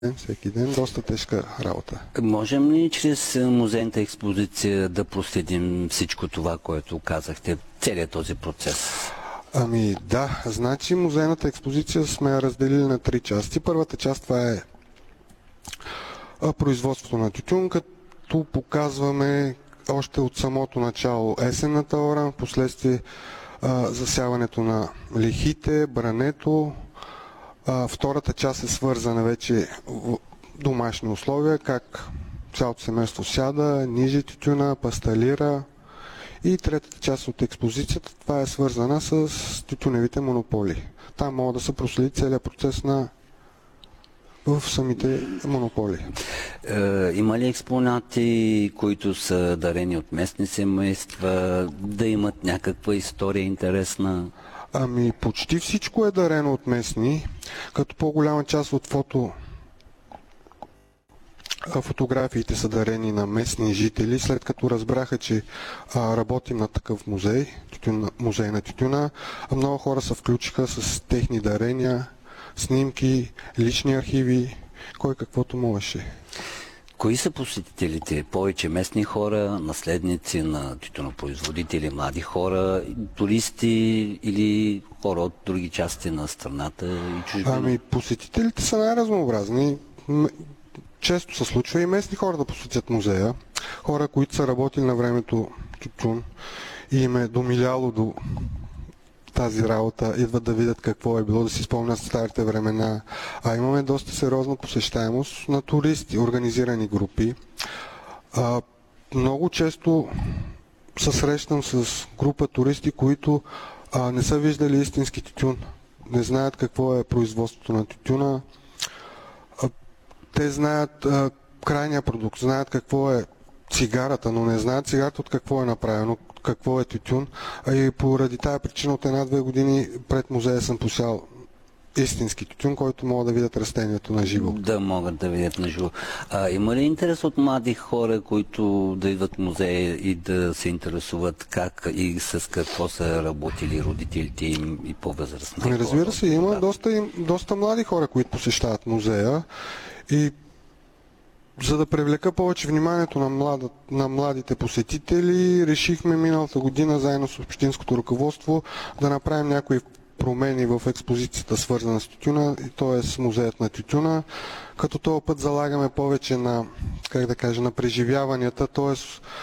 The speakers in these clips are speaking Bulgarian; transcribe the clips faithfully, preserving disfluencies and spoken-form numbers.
всеки ден, доста тежка работа. Можем ли чрез музейната експозиция да проследим всичко това, което казахте, целият този процес? Ами да, значи музейната експозиция сме я разделили на три части. Първата част това е производството на тютюн, като показваме още от самото начало есенната ора, последствие засяването на лихите, брането. А, втората част е свързана вече в домашни условия, как цялото семейство сяда, ниже тютюна, пасталира. И третата част от експозицията, това е свързана с тютюневите монополи. Там може да се проследи целият процес на в самите монополи. Е, има ли експонати, които са дарени от местни семейства, да имат някаква история интересна? Ами почти всичко е дарено от местни, като по-голяма част от фото фотографиите са дарени на местни жители, след като разбраха, че а, работим на такъв музей, тютюн, музей на тютюна. А много хора се включиха с техни дарения, снимки, лични архиви, кой каквото можеше. Кои са посетителите? Повече местни хора, наследници на тютюнопроизводители, млади хора, туристи или хора от други части на страната и чужбина? Ами посетителите са най-разнообразни. Често се случва и местни хора да посетят музея. Хора, които са работили на времето тютюн и им е домиляло до тази работа, идват да видят какво е било, да си спомнят старите времена. А имаме доста сериозна посещаемост на туристи, организирани групи. А, много често се срещам с група туристи, които а, не са виждали истински тютюн. Не знаят какво е производството на тютюна. А, те знаят а, крайния продукт, знаят какво е цигарата, но не знаят цигарата от какво е направено, какво е тютюн. А и поради тая причина от една-две години пред музея съм посял истински тютюн, който могат да видят растението на живо. Да могат да видят на живо. А, има ли интерес от млади хора, които да идват в музея и да се интересуват как и с какво са работили родителите им и по-възрастни хора? Разбира се, има доста, доста млади хора, които посещават музея и за да привлека повече вниманието на, млада, на младите посетители, решихме миналата година заедно с общинското ръководство да направим някои промени в експозицията, свързана с тютюна, т.е. музеят на тютюна, като този път залагаме повече на, как да кажа, на преживяванията, т.е.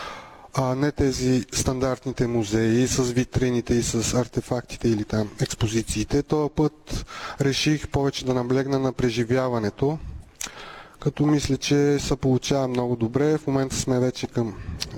а не тези стандартните музеи с витрините и с артефактите или там експозициите. Този път реших повече да наблегна на преживяването, като мисля, че се получава много добре. В момента сме вече към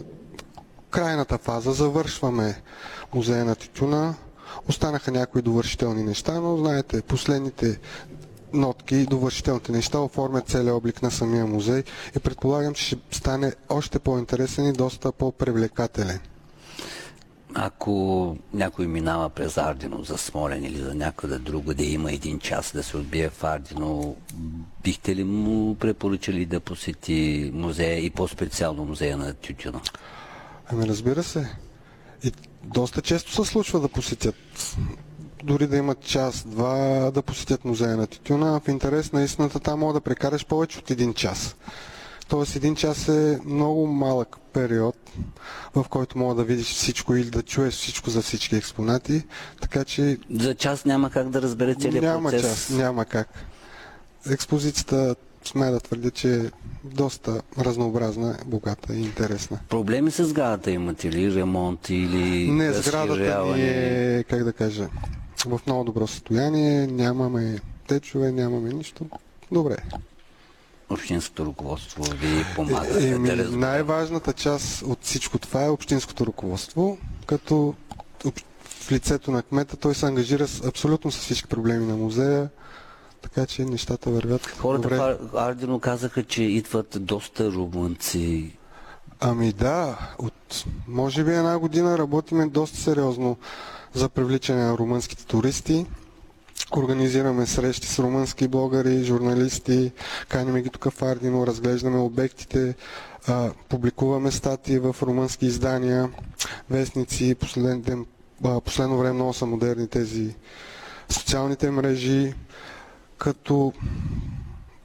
крайната фаза. Завършваме музея на тютюна. Останаха някои довършителни неща, но знаете, последните нотки, довършителните неща оформят целият облик на самия музей и предполагам, че ще стане още по-интересен и доста по-привлекателен. Ако някой минава през Ардино за Смолян или за някъде друго, да има един час да се отбие в Ардино, бихте ли му препоръчали да посети музея и по-специално музея на тютюна? Ами разбира се. И доста често се случва да посетят. Дори да имат час-два да посетят музея на тютюна. В интерес на истината там мога да прекараш повече от един час. Тоест един час е много малък период, в който мога да видиш всичко или да чуеш всичко за всички експонати, така че... За час няма как да разбере целият няма процес? Няма час, няма как. Експозицията, смея да твърдя, че е доста разнообразна, богата и интересна. Проблеми с сградата имате ли? Ремонт или... Не, сградата ни е, как да кажа, в много добро състояние, нямаме течове, нямаме нищо. Добре. Общинското ръководство ви помага? Е, е, най-важната част от всичко това е общинското ръководство, като в лицето на кмета той се ангажира с, абсолютно с всички проблеми на музея, така че нещата вървят Хората добре. в Ардино казаха, че идват доста румънци. Ами да, от може би една година работиме доста сериозно за привличане на румънските туристи. Организираме срещи с румънски блогъри, журналисти, каним ги тук в Ардино, разглеждаме обектите, а, публикуваме статии в румънски издания, вестници. Последен, а, последно време много са модерни тези социалните мрежи, като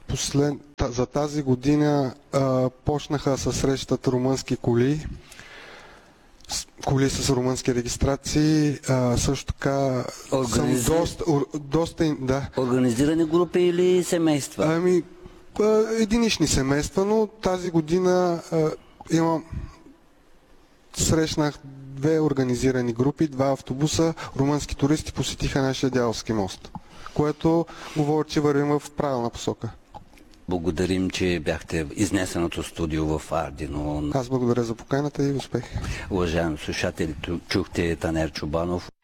послед... за тази година а, почнаха да се срещат румънски коли, с- коли с румънски регистрации. А, също така Организи- съм доста, ур- доста, ин- да, Организирани групи или семейства? ами а, единични семейства, но тази година а, имам срещнах две организирани групи, два автобуса, румънски туристи посетиха нашия Дяволски мост, което говори, че вървим в правилна посока. Благодарим, че бяхте в изнесеното студио в Ардино. Аз благодаря за поканата и успех. Уважаеми слушатели, чухте Танер Чубанов.